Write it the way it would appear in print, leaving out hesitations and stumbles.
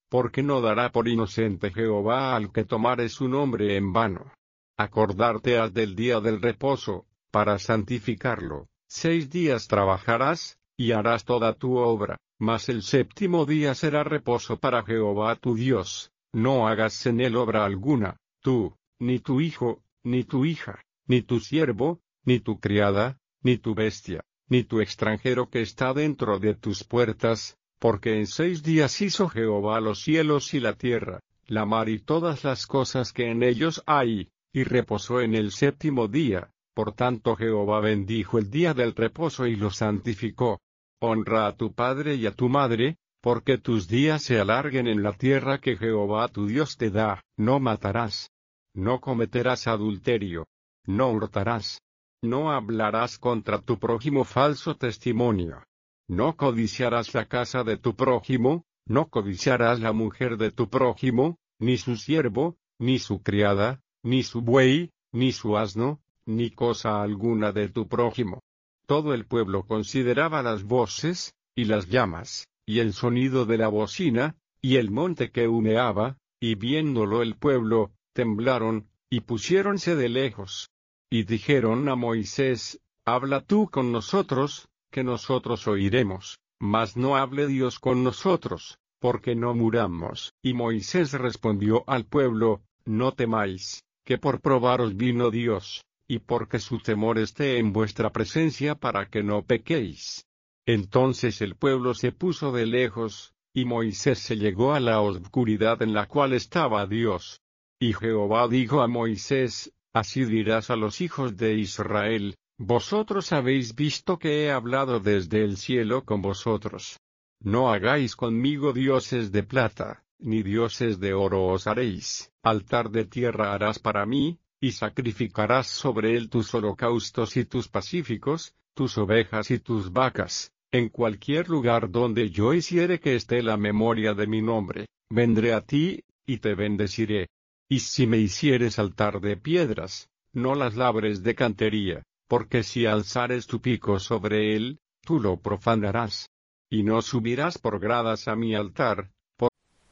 porque no dará por inocente Jehová al que tomare su nombre en vano. Acordarte has del día del reposo, para santificarlo. 6 días trabajarás, y harás toda tu obra, mas el séptimo día será reposo para Jehová tu Dios. No hagas en él obra alguna, tú, ni tu hijo, ni tu hija, ni tu siervo, ni tu criada, ni tu bestia, ni tu extranjero que está dentro de tus puertas, porque en 6 días hizo Jehová los cielos y la tierra, la mar y todas las cosas que en ellos hay, y reposó en el séptimo día. Por tanto Jehová bendijo el día del reposo y lo santificó. Honra a tu padre y a tu madre, porque tus días se alarguen en la tierra que Jehová tu Dios te da. No matarás. No cometerás adulterio. No hurtarás. No hablarás contra tu prójimo falso testimonio. No codiciarás la casa de tu prójimo, no codiciarás la mujer de tu prójimo, ni su siervo, ni su criada, ni su buey, ni su asno, ni cosa alguna de tu prójimo. Todo el pueblo consideraba las voces, y las llamas, y el sonido de la bocina, y el monte que humeaba, y viéndolo el pueblo, temblaron, y pusiéronse de lejos. Y dijeron a Moisés, habla tú con nosotros, que nosotros oiremos, mas no hable Dios con nosotros, porque no muramos. Y Moisés respondió al pueblo, no temáis, que por probaros vino Dios, y porque su temor esté en vuestra presencia para que no pequéis. Entonces el pueblo se puso de lejos, y Moisés se llegó a la oscuridad en la cual estaba Dios. Y Jehová dijo a Moisés, así dirás a los hijos de Israel, vosotros habéis visto que he hablado desde el cielo con vosotros. No hagáis conmigo dioses de plata, ni dioses de oro os haréis. Altar de tierra harás para mí, y sacrificarás sobre él tus holocaustos y tus pacíficos, tus ovejas y tus vacas. En cualquier lugar donde yo hiciere que esté la memoria de mi nombre, vendré a ti, y te bendeciré. Y si me hicieres altar de piedras, no las labres de cantería, porque si alzares tu pico sobre él, tú lo profanarás. Y no subirás por gradas a mi altar,